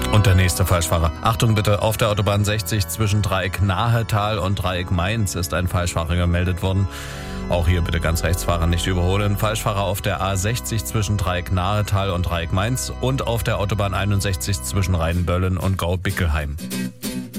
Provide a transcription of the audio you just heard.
Und der nächste Falschfahrer. Achtung bitte, auf der Autobahn 60 zwischen Dreieck Nahetal und Dreieck Mainz ist ein Falschfahrer gemeldet worden. Auch hier bitte ganz Rechtsfahrer nicht überholen. Falschfahrer auf der A60 zwischen Dreieck Nahetal und Dreieck Mainz und auf der Autobahn 61 zwischen Rheinböllen und Gaubickelheim.